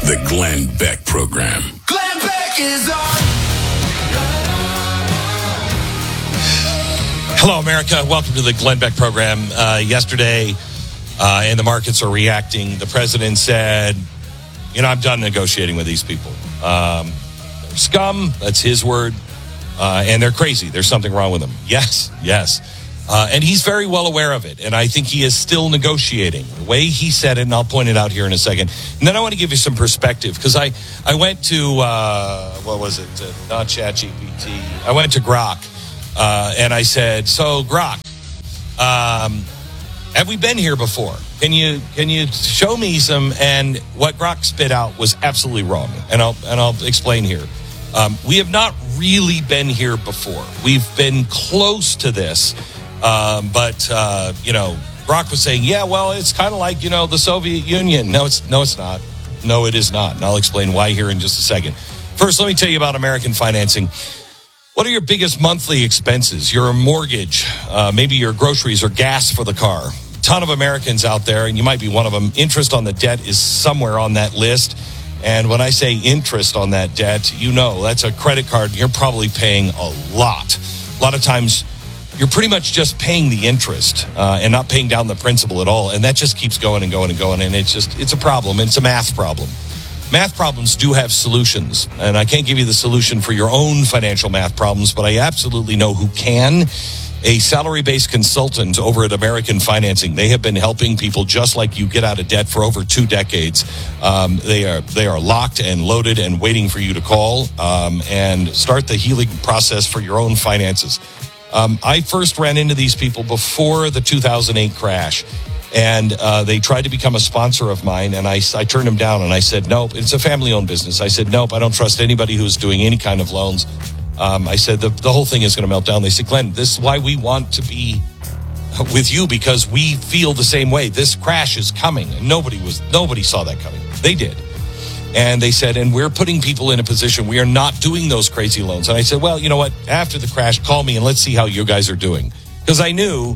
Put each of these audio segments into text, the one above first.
The Glenn Beck Program. Glenn Beck is on. Hello, America. Welcome to the Glenn Beck Program. Yesterday, and the markets are reacting. The president said, I'm done negotiating with these people. They're scum. That's his word. And they're crazy. There's something wrong with them. Yes. And he's very well aware of it. And I think he is still negotiating. The way he said it, and I'll point it out here in a second. And then I want to give you some perspective. Because I went to, not ChatGPT. I went to Grok. And I said, so Grok, have we been here before? Can you show me some? And what Grok spit out was absolutely wrong. And I'll explain here. We have not really been here before. We've been close to this. But Grok was saying, it's kind of like, the Soviet Union. No, it's not. No, it is not. And I'll explain why here in just a second. First, let me tell you about American financing. What are your biggest monthly expenses? Your mortgage, maybe your groceries or gas for the car. A ton of Americans out there, and you might be one of them. Interest on the debt is somewhere on that list. And when I say interest on that debt, that's a credit card. You're probably paying a lot. A lot of times, you're pretty much just paying the interest and not paying down the principal at all. And that just keeps going and going and going. And it's a problem. It's a math problem. Math problems do have solutions, and I can't give you the solution for your own financial math problems, but I absolutely know who can. A salary-based consultant over at American Financing. They have been helping people just like you get out of debt for over 2 decades. They are locked and loaded and waiting for you to call and start the healing process for your own finances. I first ran into these people before the 2008 crash. And they tried to become a sponsor of mine, and I turned them down, and I said, nope, it's a family-owned business. I said, nope, I don't trust anybody who's doing any kind of loans. I said, the whole thing is going to melt down. They said, Glenn, this is why we want to be with you, because we feel the same way. This crash is coming, and nobody saw that coming. They did. And they said, and we're putting people in a position, we are not doing those crazy loans. And I said, well, you know what, after the crash, call me, and let's see how you guys are doing. Because I knew...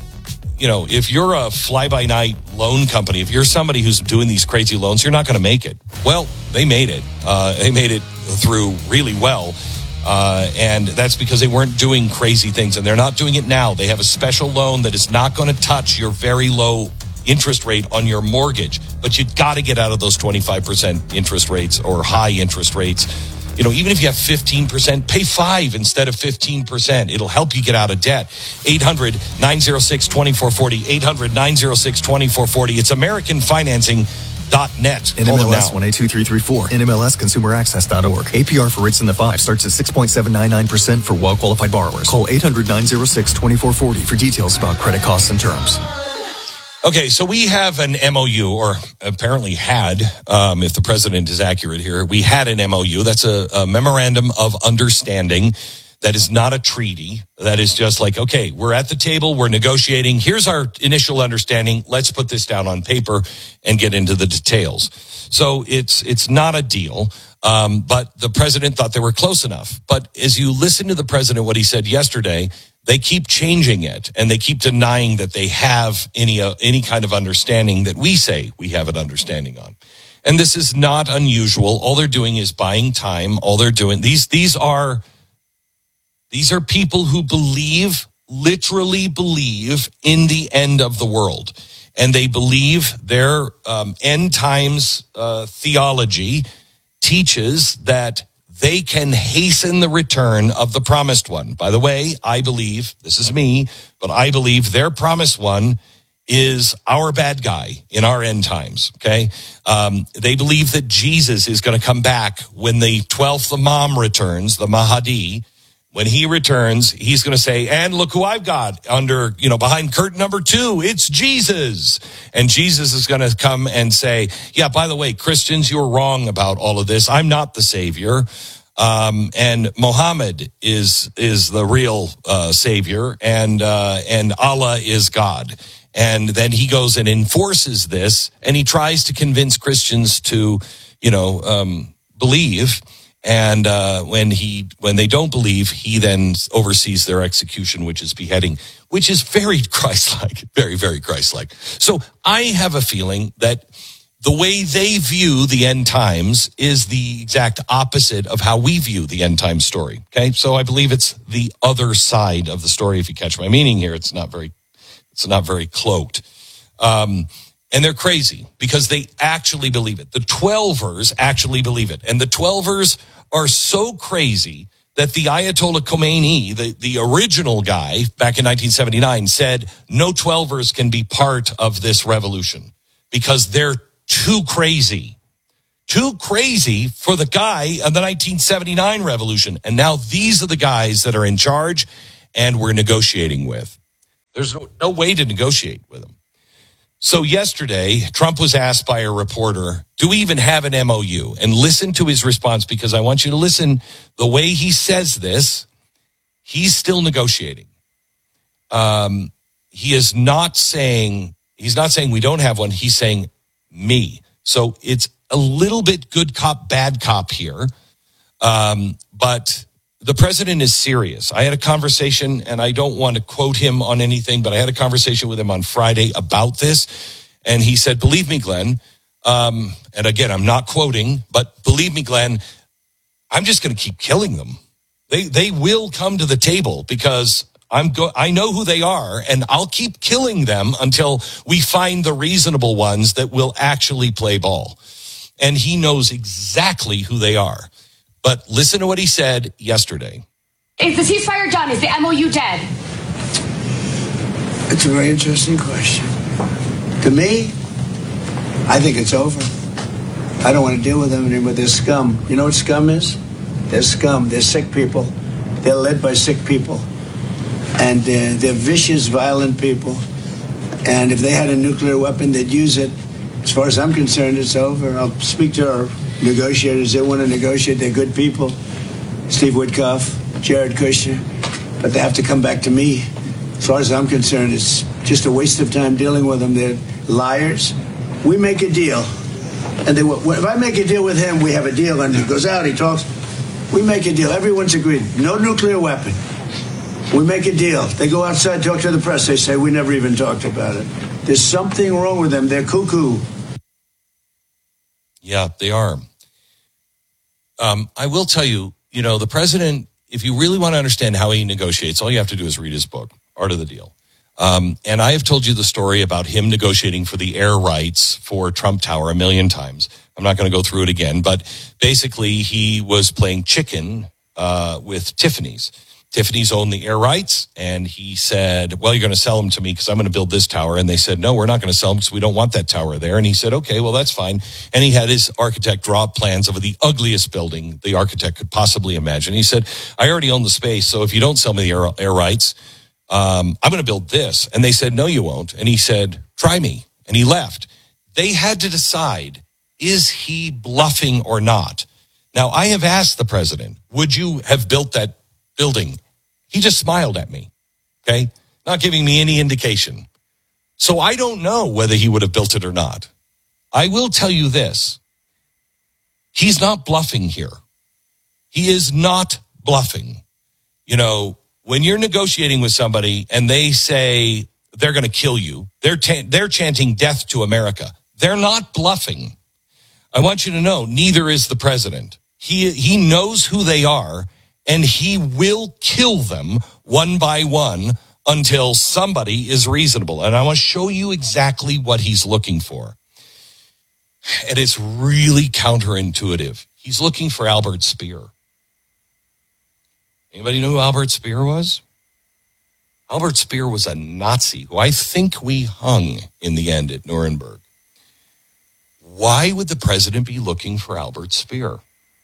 if you're a fly-by-night loan company, if you're somebody who's doing these crazy loans, you're not going to make it. Well, they made it. They made it through really well. And that's because they weren't doing crazy things. And they're not doing it now. They have a special loan that is not going to touch your very low interest rate on your mortgage. But you've got to get out of those 25% interest rates or high interest rates. Even if you have 15%, pay 5 instead of 15%. It'll help you get out of debt. 800-906-2440. 800-906-2440. It's AmericanFinancing.net. NMLS 182334. NMLSConsumerAccess.org. APR for rates in the 5 starts at 6.799% for well-qualified borrowers. Call 800-906-2440 for details about credit costs and terms. Okay, so we have an MOU, or apparently had, if the president is accurate here, we had an MOU. That's a memorandum of understanding. That is not a treaty. That is just like, okay, we're at the table, we're negotiating. Here's our initial understanding. Let's put this down on paper and get into the details. So it's not a deal, but the president thought they were close enough. But as you listen to the president, what he said yesterday, they keep changing it, and they keep denying that they have any kind of understanding that we say we have an understanding on. And this is not unusual. All they're doing is buying time. All they're doing, these are people who literally believe in the end of the world. And they believe their end times theology teaches that they can hasten the return of the promised one. By the way, I believe, this is me, but I believe their promised one is our bad guy in our end times, okay? They believe that Jesus is going to come back when the 12th Imam returns, the Mahdi. When he returns, he's going to say, and look who I've got behind curtain number 2. It's Jesus. And Jesus is going to come and say, yeah, by the way, Christians, you're wrong about all of this. I'm not the savior. And Muhammad is the real savior, and Allah is God. And then he goes and enforces this, and he tries to convince Christians to, believe. And when they don't believe, he then oversees their execution, which is beheading, which is very Christ-like, very, very Christ-like. So I have a feeling that the way they view the end times is the exact opposite of how we view the end time story. Okay. So I believe it's the other side of the story. If you catch my meaning here, it's not very cloaked. And they're crazy because they actually believe it. The 12ers actually believe it. And the 12ers are so crazy that the Ayatollah Khomeini, the original guy back in 1979, said no 12ers can be part of this revolution because they're too crazy for the guy of the 1979 revolution. And now these are the guys that are in charge and we're negotiating with. There's no way to negotiate with them. So yesterday, Trump was asked by a reporter, do we even have an MOU? And listen to his response, because I want you to listen. The way he says this, he's still negotiating. He is not saying, he's not saying we don't have one. He's saying me. So it's a little bit good cop, bad cop here. But the president is serious. I had a conversation, and I don't want to quote him on anything, but I had a conversation with him on Friday about this. And he said, believe me, Glenn, and again, I'm not quoting, but believe me, Glenn, I'm just going to keep killing them. They will come to the table because I know who they are, and I'll keep killing them until we find the reasonable ones that will actually play ball. And he knows exactly who they are. But listen to what he said yesterday. Is the ceasefire done? Is the MOU dead? It's a very interesting question. To me, I think it's over. I don't want to deal with them anymore. They're scum. You know what scum is? They're scum. They're sick people. They're led by sick people. And they're vicious, violent people. And if they had a nuclear weapon, they'd use it. As far as I'm concerned, it's over. I'll speak to our negotiators. They want to negotiate. They're good people. Steve Witkoff, Jared Kushner. But they have to come back to me. As far as I'm concerned, it's just a waste of time dealing with them. They're liars. We make a deal. And if I make a deal with him, we have a deal. And he goes out, he talks. We make a deal. Everyone's agreed. No nuclear weapon. We make a deal. They go outside, talk to the press. They say, we never even talked about it. There's something wrong with them. They're cuckoo. Yeah, they are. I will tell you, the president, if you really want to understand how he negotiates, all you have to do is read his book, Art of the Deal. And I have told you the story about him negotiating for the air rights for Trump Tower a million times. I'm not going to go through it again, but basically he was playing chicken with Tiffany's. Tiffany's owned the air rights, and he said, well, you're going to sell them to me because I'm going to build this tower. And they said, no, we're not going to sell them because we don't want that tower there. And he said, okay, well, that's fine. And he had his architect draw up plans of the ugliest building the architect could possibly imagine. He said, I already own the space, so if you don't sell me the air rights, I'm going to build this. And they said, no, you won't. And he said, try me. And he left. They had to decide, is he bluffing or not? Now, I have asked the president, would you have built that building? He just smiled at me, okay? Not giving me any indication. So I don't know whether he would have built it or not. I will tell you this. He's not bluffing here. He is not bluffing. When you're negotiating with somebody and they say they're going to kill you, they're chanting death to America. They're not bluffing. I want you to know, neither is the president. He knows who they are, and he will kill them one by one until somebody is reasonable. And I want to show you exactly what he's looking for. And it's really counterintuitive. He's looking for Albert Speer. Anybody know who Albert Speer was? Albert Speer was a Nazi who I think we hung in the end at Nuremberg. Why would the president be looking for Albert Speer?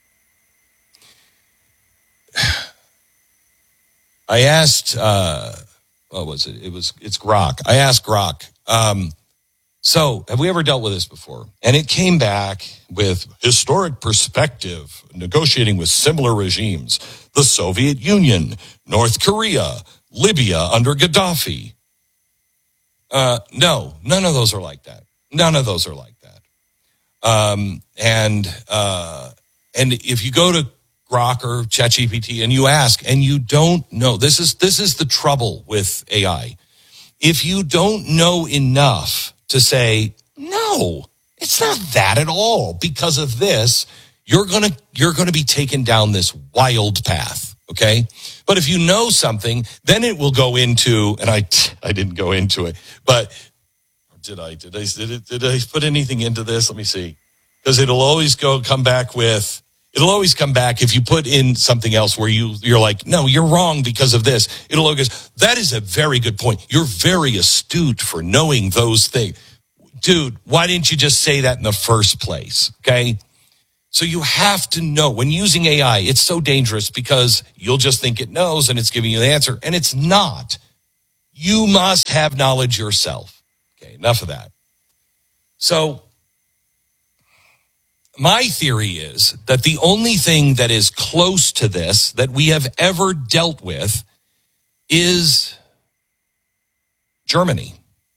I asked, what was it? It's Grok. I asked Grok, so have we ever dealt with this before? And it came back with historic perspective, negotiating with similar regimes, the Soviet Union, North Korea, Libya under Gaddafi. No, none of those are like that. None of those are like that. And if you go to Grok or ChatGPT and you ask and you don't know, this is the trouble with AI. If you don't know enough to say, no, It's not that at all. Because of this, you're gonna be taken down this wild path. Okay, but if you know something, then it will go into, and I didn't go into it, but did I put anything into this? Let me see, because it'll always come back if you put in something else where you're like, no, you're wrong because of this. It'll always, that is a very good point. You're very astute for knowing those things. Dude, why didn't you just say that in the first place? Okay. So you have to know when using AI, it's so dangerous because you'll just think it knows and it's giving you the answer, and it's not. You must have knowledge yourself. Okay, enough of that. So my theory is that the only thing that is close to this that we have ever dealt with is Germany.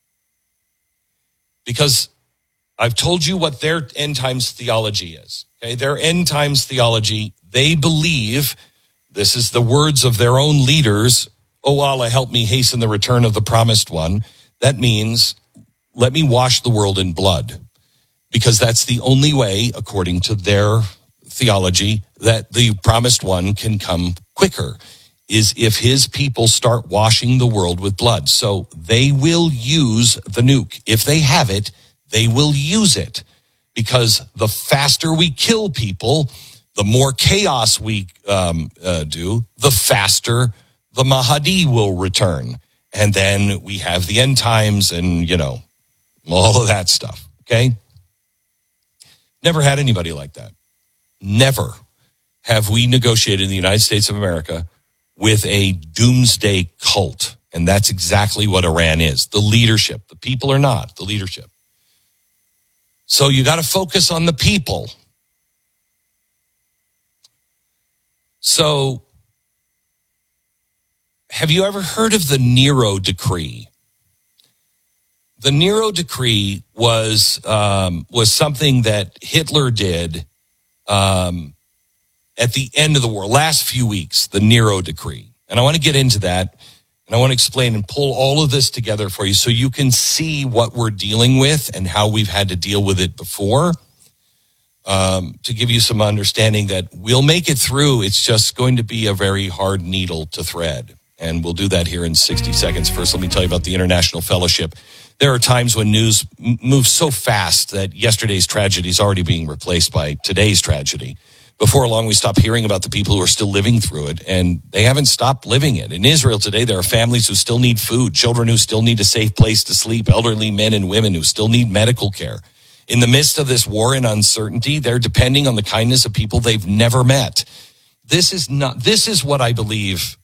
Because I've told you what their end times theology is. Okay, their end times theology, they believe, this is the words of their own leaders, "Oh Allah, help me hasten the return of the promised one." That means, let me wash the world in blood. Because that's the only way, according to their theology, that the promised one can come quicker, is if his people start washing the world with blood. So they will use the nuke. If they have it, they will use it. Because the faster we kill people, the more chaos we do, the faster the Mahdi will return. And then we have the end times and, all of that stuff. Okay? Never had anybody like that. Never have we negotiated in the United States of America with a doomsday cult. And that's exactly what Iran is. The leadership. The people are not. The leadership. So you got to focus on the people. So have you ever heard of the Nero Decree? The Nero Decree was something that Hitler did at the end of the war, last few weeks, the Nero Decree. And I want to get into that, and I want to explain and pull all of this together for you so you can see what we're dealing with and how we've had to deal with it before, to give you some understanding that we'll make it through. It's just going to be a very hard needle to thread. And we'll do that here in 60 seconds. First, let me tell you about the International Fellowship. There are times when news moves so fast that yesterday's tragedy is already being replaced by today's tragedy. Before long, we stop hearing about the people who are still living through it, and they haven't stopped living it. In Israel today, there are families who still need food, children who still need a safe place to sleep, elderly men and women who still need medical care. In the midst of this war and uncertainty, they're depending on the kindness of people they've never met. This is what I believe,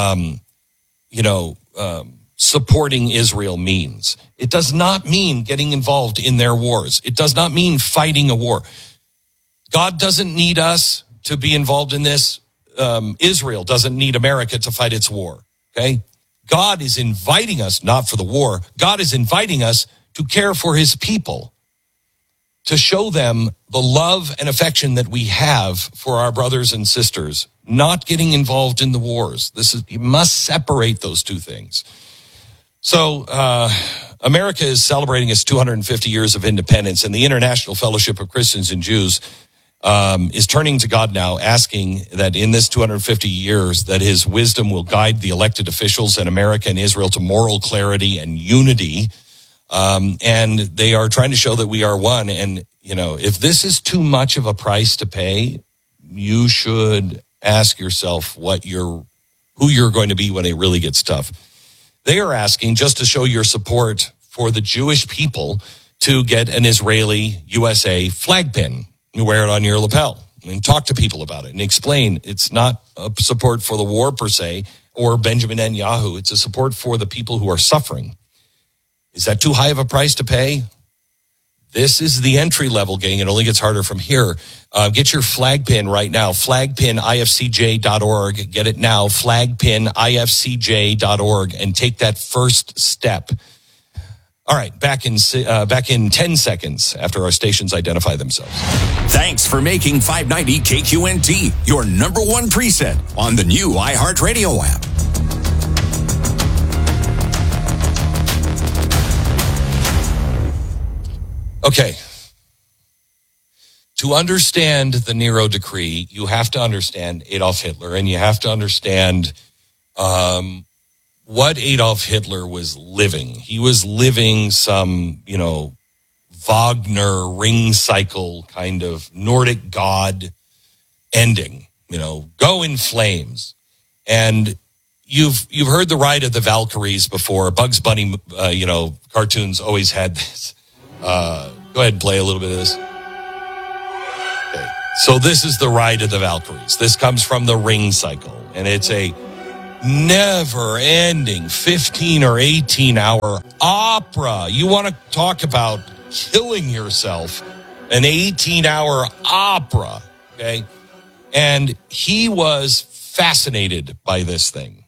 supporting Israel means. It does not mean getting involved in their wars. It does not mean fighting a war. God doesn't need us to be involved in this. Israel doesn't need America to fight its war. Okay? God is inviting us, not for the war. God is inviting us to care for his people, to show them the love and affection that we have for our brothers and sisters, not getting involved in the wars. You must separate those two things. So, America is celebrating its 250 years of independence, and the International Fellowship of Christians and Jews is turning to God now, asking that in this 250 years, that his wisdom will guide the elected officials in America and Israel to moral clarity and unity. And they are trying to show that we are one. And, if this is too much of a price to pay, you should ask yourself who you're going to be when it really gets tough. They are asking just to show your support for the Jewish people to get an Israeli USA flag pin. You wear it on your lapel and talk to people about it and explain it's not a support for the war per se or Benjamin Netanyahu. It's a support for the people who are suffering. Is that too high of a price to pay? This is the entry level, gang. It only gets harder from here. Get your flag pin right now. Flagpinifcj.org. Get it now. Flagpinifcj.org and take that first step. All right, back in 10 seconds after our stations identify themselves. Thanks for making 590 KQNT your number one preset on the new iHeartRadio app. Okay, to understand the Nero Decree, you have to understand Adolf Hitler, and you have to understand what Adolf Hitler was living. He was living some, Wagner ring cycle kind of Nordic god ending, go in flames. And you've heard the Ride of the Valkyries before. Bugs Bunny, cartoons always had this. Go ahead and play a little bit of this. Okay. So this is the Ride of the Valkyries. This comes from the ring cycle, and it's a never-ending 15 or 18-hour opera. You want to talk about killing yourself, an 18-hour opera, okay? And he was fascinated by this thing.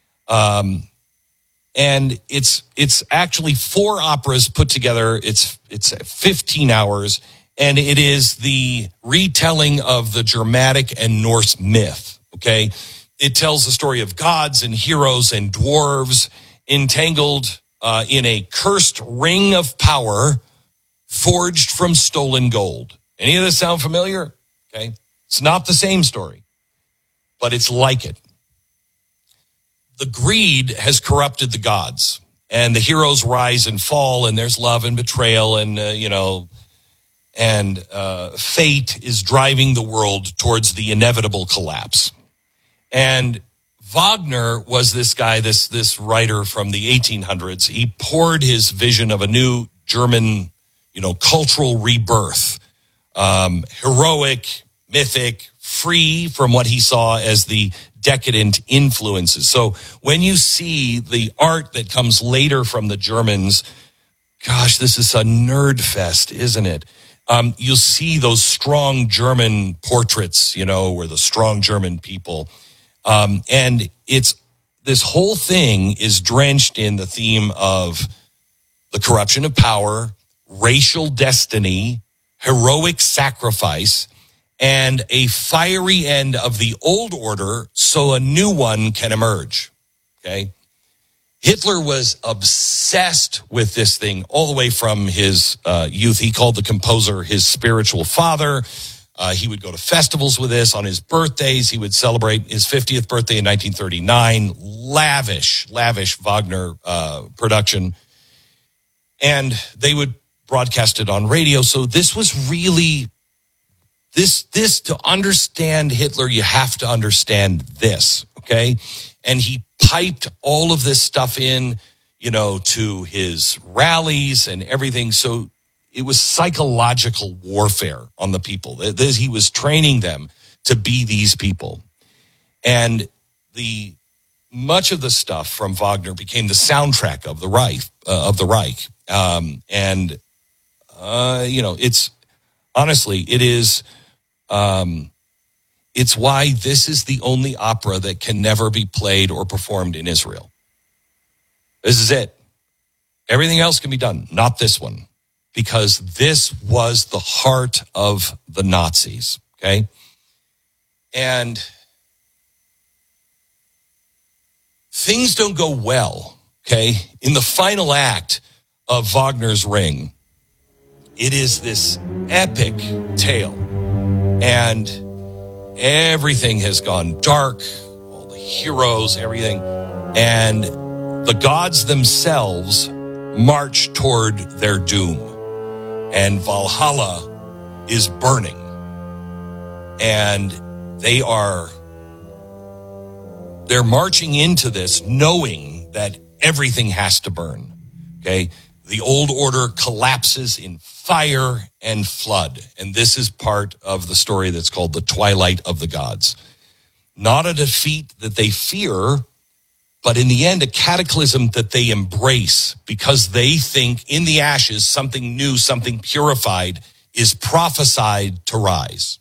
And it's actually 4 operas put together. It's 15 hours, and it is the retelling of the Germanic and Norse myth, okay? It tells the story of gods and heroes and dwarves entangled in a cursed ring of power forged from stolen gold. Any of this sound familiar? Okay. It's not the same story, but it's like it. The greed has corrupted the gods, and the heroes rise and fall, and there's love and betrayal, and, fate is driving the world towards the inevitable collapse. And Wagner was this guy, this writer from the 1800s. He poured his vision of a new German, cultural rebirth, heroic, mythic, free from what he saw as the decadent influences. So when you see the art that comes later from the Germans, gosh, this is a nerd fest, isn't it? You'll see those strong German portraits, where the strong German people. And this whole thing is drenched in the theme of the corruption of power, racial destiny, heroic sacrifice, and a fiery end of the old order so a new one can emerge. Okay? Hitler was obsessed with this thing all the way from his youth. He called the composer his spiritual father. He would go to festivals with this. On his birthdays, he would celebrate his 50th birthday in 1939. Lavish Wagner production. And they would broadcast it on radio. So this was really, this to understand Hitler, you have to understand this, okay? And he piped all of this stuff in, to his rallies and everything. So it was psychological warfare on the people. He was training them to be these people. And much of the stuff from Wagner became the soundtrack of the Reich. It's honestly, it is, it's why this is the only opera that can never be played or performed in Israel. This is it. Everything else can be done, not this one. Because this was the heart of the Nazis, okay? And things don't go well, okay? In the final act of Wagner's Ring, it is this epic tale. And everything has gone dark, all the heroes, everything. And the gods themselves march toward their doom. And Valhalla is burning. And they're marching into this knowing that everything has to burn. Okay? The old order collapses in fire and flood. And this is part of the story that's called the Twilight of the Gods. Not a defeat that they fear, but in the end, a cataclysm that they embrace because they think in the ashes, something new, something purified is prophesied to rise.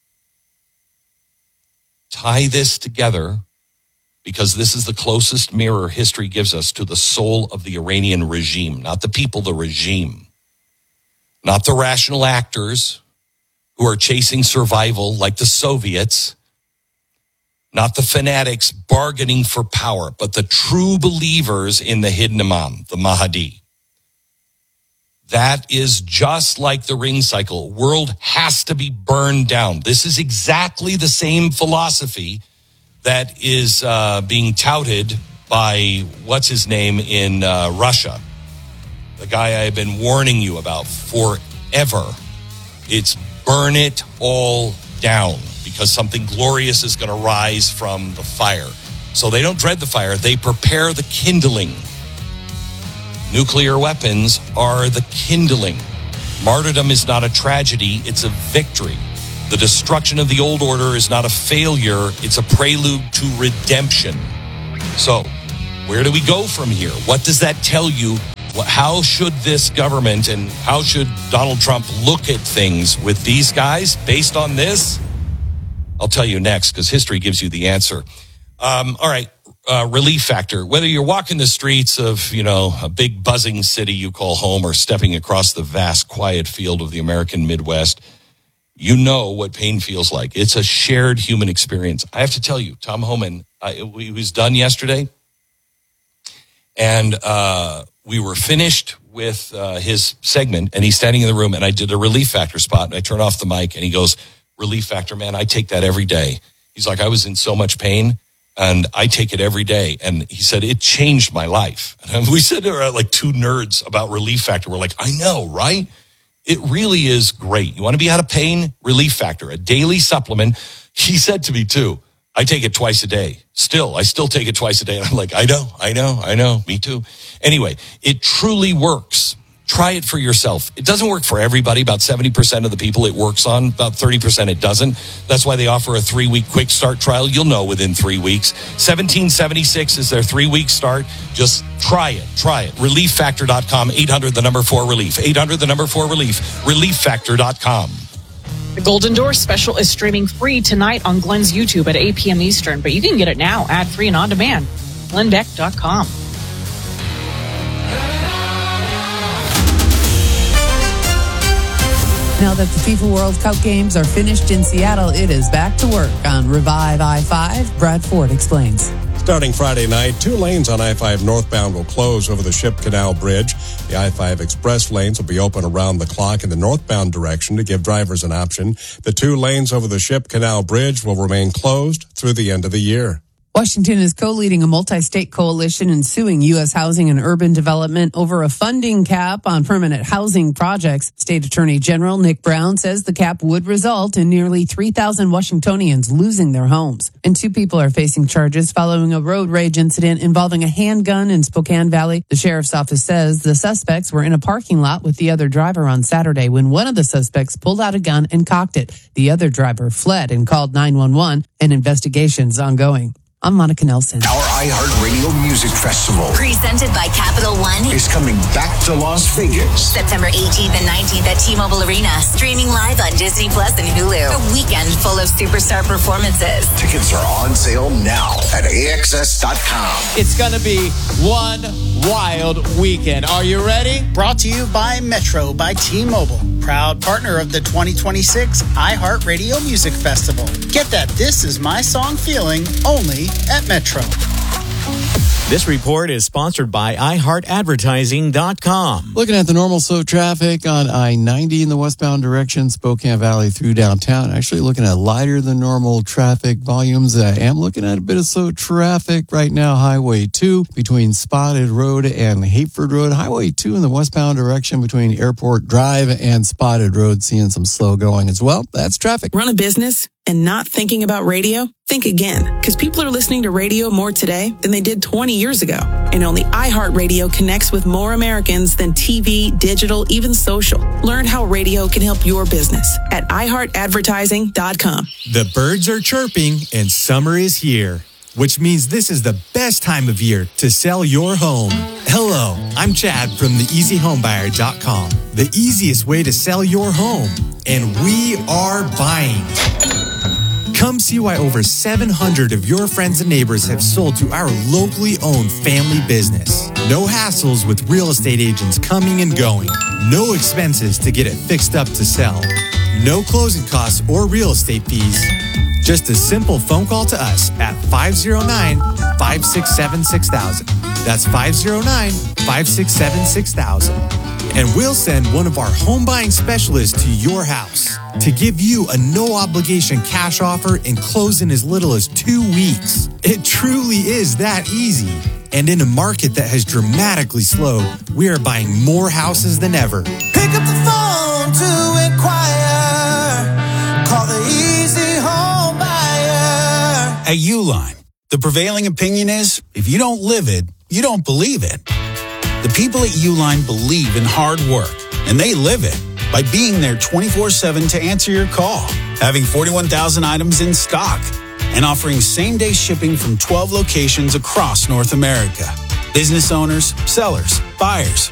Tie this together because this is the closest mirror history gives us to the soul of the Iranian regime, not the people, the regime, not the rational actors who are chasing survival like the Soviets, not the fanatics bargaining for power, but the true believers in the hidden Imam, the Mahdi. That is just like the ring cycle. World has to be burned down. This is exactly the same philosophy that is being touted by, what's his name, in Russia. The guy I've been warning you about forever. It's burn it all down because something glorious is going to rise from the fire. So they don't dread the fire. They prepare the kindling. Nuclear weapons are the kindling. Martyrdom is not a tragedy. It's a victory. The destruction of the old order is not a failure. It's a prelude to redemption. So where do we go from here? What does that tell you? How should this government and how should Donald Trump look at things with these guys based on this? I'll tell you next because history gives you the answer. All right. Relief factor. Whether you're walking the streets of, a big buzzing city you call home or stepping across the vast quiet field of the American Midwest, you know what pain feels like. It's a shared human experience. I have to tell you, Tom Homan, he was done yesterday. And we were finished with his segment, and he's standing in the room, and I did a relief factor spot, and I turned off the mic, and he goes, relief factor, man, I take that every day. He's like, I was in so much pain, and I take it every day. And he said, it changed my life. And we said there are like two nerds about relief factor. We're like, I know, right? It really is great. You want to be out of pain? Relief factor, a daily supplement. He said to me, too, I take it twice a day. I still take it twice a day. And I'm like, I know. Me too. Anyway, it truly works. Try it for yourself. It doesn't work for everybody. About 70% of the people it works on. About 30% it doesn't. That's why they offer a 3-week quick start trial. You'll know within 3 weeks. $17.76 is their 3-week start. Just try it. Relieffactor.com. 800-4-RELIEF. 800-4-RELIEF. Relieffactor.com. The Golden Door special is streaming free tonight on Glenn's YouTube at 8 p.m. Eastern, but you can get it now ad-free and on demand. GlennBeck.com. Now that the FIFA World Cup games are finished in Seattle, it is back to work on Revive I-5. Brad Ford explains. Starting Friday night, 2 lanes on I-5 northbound will close over the Ship Canal Bridge. The I-5 express lanes will be open around the clock in the northbound direction to give drivers an option. The 2 lanes over the Ship Canal Bridge will remain closed through the end of the year. Washington is co-leading a multi-state coalition in suing U.S. Housing and Urban Development over a funding cap on permanent housing projects. State Attorney General Nick Brown says the cap would result in nearly 3,000 Washingtonians losing their homes. And 2 people are facing charges following a road rage incident involving a handgun in Spokane Valley. The sheriff's office says the suspects were in a parking lot with the other driver on Saturday when one of the suspects pulled out a gun and cocked it. The other driver fled and called 911. An investigation's ongoing. I'm Monica Nelson. Our iHeartRadio Music Festival, presented by Capital One, is coming back to Las Vegas. September 18th and 19th at T-Mobile Arena. Streaming live on Disney Plus and Hulu. A weekend full of superstar performances. Tickets are on sale now at AXS.com. It's going to be one wild weekend. Are you ready? Brought to you by Metro by T-Mobile. Proud partner of the 2026 iHeartRadio Music Festival. Get that This Is My Song feeling only at Metro. This report is sponsored by iHeartAdvertising.com. Looking at the normal slow traffic on I-90 in the westbound direction, Spokane Valley through downtown. Actually looking at lighter than normal traffic volumes. I am looking at a bit of slow traffic right now. Highway 2 between Spotted Road and Hateford Road. Highway 2 in the westbound direction between Airport Drive and Spotted Road. Seeing some slow going as well. That's traffic. Run a business and not thinking about radio? Think again, because people are listening to radio more today than they did 20 years ago. And only iHeartRadio connects with more Americans than TV, digital, even social. Learn how radio can help your business at iHeartAdvertising.com. The birds are chirping and summer is here, which means this is the best time of year to sell your home. Hello, I'm Chad from theeasyhomebuyer.com, the easiest way to sell your home. And we are buying. Come see why over 700 of your friends and neighbors have sold to our locally owned family business. No hassles with real estate agents coming and going. No expenses to get it fixed up to sell. No closing costs or real estate fees. Just a simple phone call to us at 509-567-6000. That's 509-567-6000. and we'll send one of our home buying specialists to your house to give you a no-obligation cash offer and close in as little as 2 weeks. It truly is that easy. And in a market that has dramatically slowed, we are buying more houses than ever. Pick up the phone to inquire. Call the Easy Home Buyer. At Uline, the prevailing opinion is, if you don't live it, you don't believe it. The people at Uline believe in hard work, and they live it by being there 24/7 to answer your call, having 41,000 items in stock, and offering same-day shipping from 12 locations across North America. Business owners, sellers, buyers,